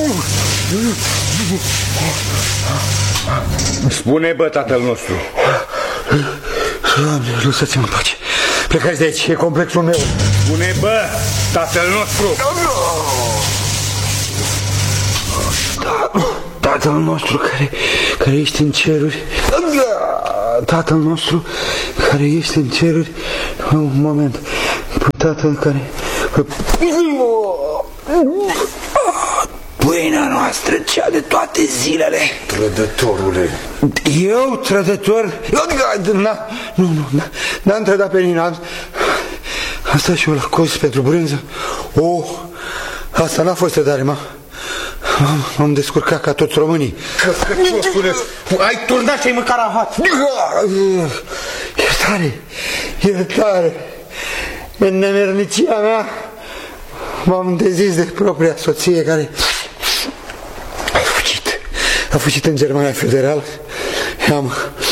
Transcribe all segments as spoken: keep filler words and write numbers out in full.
Spune, bă, tatăl nostru. Doamne, lăsați-mă în pace. Plecați de aici, e complexul meu. Spune, bă, tatăl nostru. Tatăl nostru care, care ești în ceruri. Tatăl nostru care ești în ceruri. Un moment. Tatăl care... Pâinea noastră, cea de toate zilele. Trădătorule. Eu, trădător? Nu, nu, n-am trădat pe nimeni. Asta și eu la cozi pentru brânză. Oh, asta n-a fost trădare, mă. M-am descurcat ca toți românii. Ai turnat și ai măcar rahat. Iertare, iertare. În nemernicia mea m-am dezis de propria soție care a fugit. A fugit în Germania Federală. Am,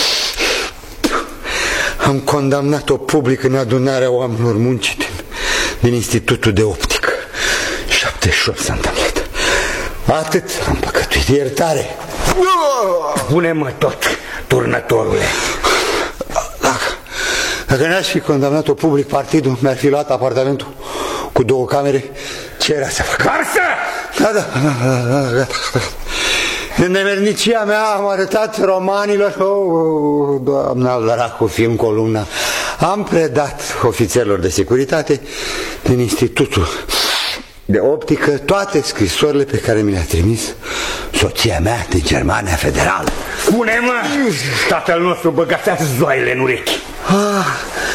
am condamnat-o public în adunarea oamenilor muncii din, din Institutul de Optică. șaptezeci și opt s-a întâmplat. Atât am păcătuit. Iertare. Spune-mă tot, turnătorule. Dacă, dacă n-aș fi condamnat-o public, partidul mi-ar fi luat apartamentul cu două camere. Ce era să fac? Varsă! Da, da, da, da, da. În nemernicia mea am arătat romanilor. Oh, Doamne, al dracu, fi în columna. Am predat ofițerilor de securitate din Institutul de Optică toate scrisorile pe care mi le-a trimis soția mea din Germania Federală. Spune-mă, tatăl nostru, băgați-ați zoaiele în urechi. Ah,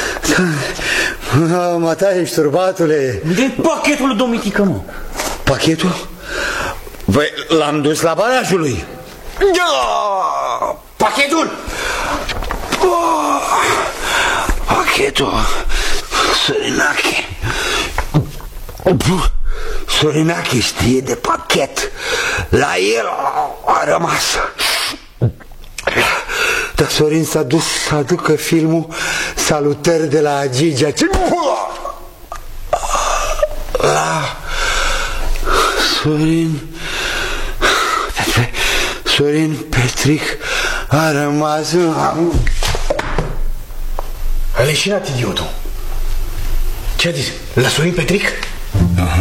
da, Matai, ești turbatule. De pachetul domnitică, mă. Pachetul? Băi, l-am dus la barajul lui. Pachetul? Oh, pachetul Sorinache. Sorinache știe de pachet. La el a rămas. Dar Sorin s-a dus să aducă filmul Salutări de la Agigea. La Sorin Sorin Petric a rămas. A leșinat idiotul. Ce a zis? La Sorin Petric?